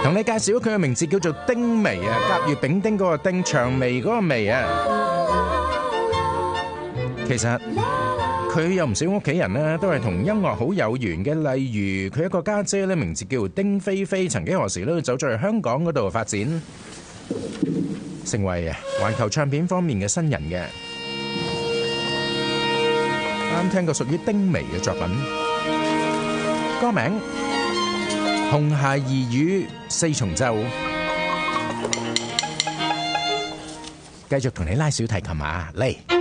同你介紹佢嘅名字叫做丁薇啊，甲乙丙丁嗰個丁，薔薇嗰個薇啊。其實佢有唔少屋企人呢，都係同音樂好有緣嘅，例如佢一個家姐咧，名字叫丁菲菲，曾經何時咧走咗去香港嗰度發展，成為環球唱片方面嘅新人嘅。啱聽過屬於丁薇嘅作品，歌名《紅孩兒與四重奏》，繼續同你拉小提琴啊，嚟！